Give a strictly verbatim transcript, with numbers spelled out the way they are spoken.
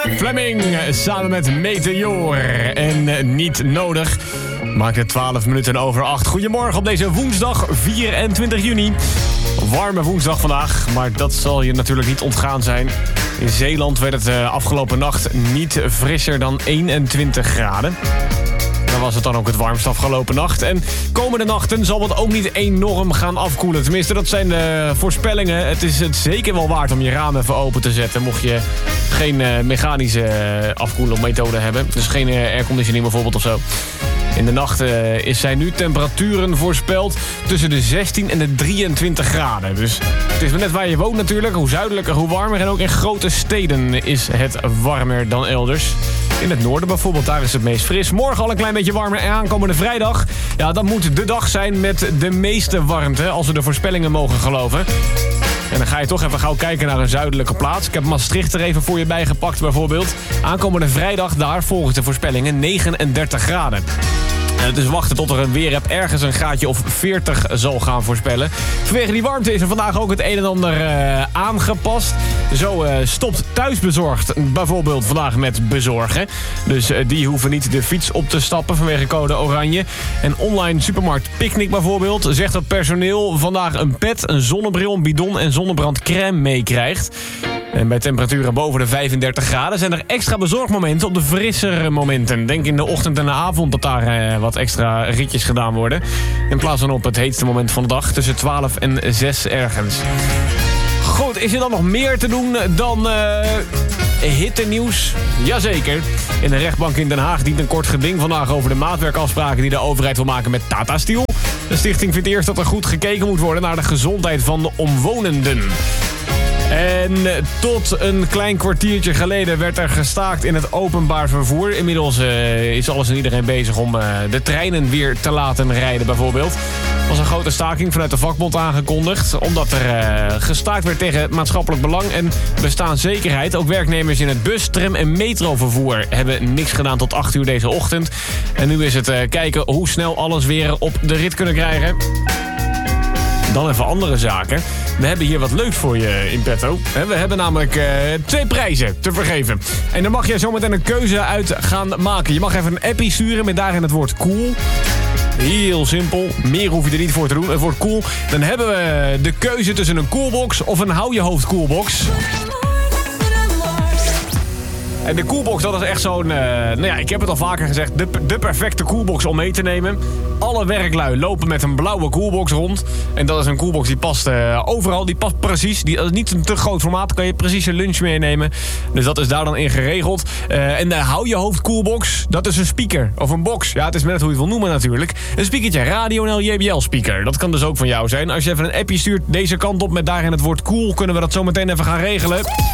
Fleming samen met Meteor en Niet Nodig. Maakt het twaalf minuten over acht. Goedemorgen op deze woensdag vierentwintig juni. Warme woensdag vandaag, maar dat zal je natuurlijk niet ontgaan zijn. In Zeeland werd het afgelopen nacht niet frisser dan eenentwintig graden. Dan was het dan ook het warmst afgelopen nacht. En komende nachten zal het ook niet enorm gaan afkoelen. Tenminste, dat zijn de voorspellingen. Het is het zeker wel waard om je raam even open te zetten. Mocht je geen uh, mechanische uh, afkoelmethode hebben. Dus geen uh, airconditioning bijvoorbeeld of zo. In de nacht uh, is zijn nu temperaturen voorspeld tussen de zestien en de drieëntwintig graden. Dus het is maar net waar je woont natuurlijk. Hoe zuidelijker, hoe warmer. En ook in grote steden is het warmer dan elders. In het noorden bijvoorbeeld, daar is het meest fris. Morgen al een klein beetje warmer en aankomende vrijdag. Ja, dat moet de dag zijn met de meeste warmte, als we de voorspellingen mogen geloven. En dan ga je toch even gauw kijken naar een zuidelijke plaats. Ik heb Maastricht er even voor je bijgepakt bijvoorbeeld. Aankomende vrijdag daar volgens de voorspellingen negenendertig graden. En het is wachten tot er een weerapp ergens een graadje of veertig zal gaan voorspellen. Vanwege die warmte is er vandaag ook het een en ander uh, aangepast. Zo uh, stopt Thuisbezorgd bijvoorbeeld vandaag met bezorgen. Dus uh, die hoeven niet de fiets op te stappen vanwege code oranje. En online supermarkt Picnic bijvoorbeeld zegt dat personeel vandaag een pet, een zonnebril, een bidon en zonnebrandcrème meekrijgt. En bij temperaturen boven de vijfendertig graden zijn er extra bezorgmomenten op de frissere momenten. Denk in de ochtend en de avond dat daar eh, wat extra ritjes gedaan worden. In plaats van op het heetste moment van de dag tussen twaalf en zes ergens. Goed, is er dan nog meer te doen dan uh, hittenieuws? Jazeker. In de rechtbank in Den Haag dient een kort geding vandaag over de maatwerkafspraken die de overheid wil maken met Tata Steel. De stichting vindt eerst dat er goed gekeken moet worden naar de gezondheid van de omwonenden. En tot een klein kwartiertje geleden werd er gestaakt in het openbaar vervoer. Inmiddels uh, is alles en iedereen bezig om uh, de treinen weer te laten rijden bijvoorbeeld. Er was een grote staking vanuit de vakbond aangekondigd. Omdat er uh, gestaakt werd tegen het maatschappelijk belang en bestaanszekerheid. Ook werknemers in het bus, tram en metrovervoer hebben niks gedaan tot acht uur deze ochtend. En nu is het uh, kijken hoe snel alles weer op de rit kunnen krijgen. Dan even andere zaken. We hebben hier wat leuks voor je in petto. We hebben namelijk uh, twee prijzen te vergeven. En dan mag je zometeen een keuze uit gaan maken. Je mag even een appie sturen met daarin het woord cool. Heel simpel. Meer hoef je er niet voor te doen. Het woord cool. Dan hebben we de keuze tussen een coolbox of een hou je hoofd coolbox. En de coolbox, dat is echt zo'n... Uh, nou ja, ik heb het al vaker gezegd. De, de perfecte coolbox om mee te nemen. Alle werklui lopen met een blauwe coolbox rond. En dat is een coolbox die past uh, overal. Die past precies. Die is niet een te groot formaat. Kan je precies je lunch meenemen. Dus dat is daar dan in geregeld. Uh, en de hou je hoofd coolbox, dat is een speaker. Of een box. Ja, het is net hoe je het wil noemen natuurlijk. Een speakertje. Radio N L J B L speaker. Dat kan dus ook van jou zijn. Als je even een appje stuurt deze kant op met daarin het woord cool, kunnen we dat zo meteen even gaan regelen.